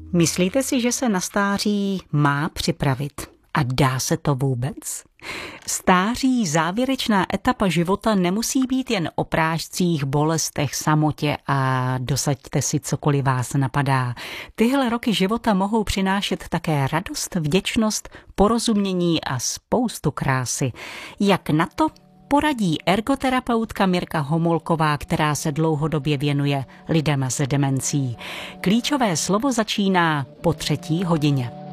Myslíte si, že se na stáří má připravit? A dá se to vůbec? Stáří, závěrečná etapa života, nemusí být jen o prášcích, bolestech, samotě a dosaďte si cokoliv vás napadá. Tyhle roky života mohou přinášet také radost, vděčnost, porozumění a spoustu krásy. Jak na to poradí ergoterapeutka Mirka Homolková, která se dlouhodobě věnuje lidem s demencí. Klíčové slovo začíná po 3. hodině.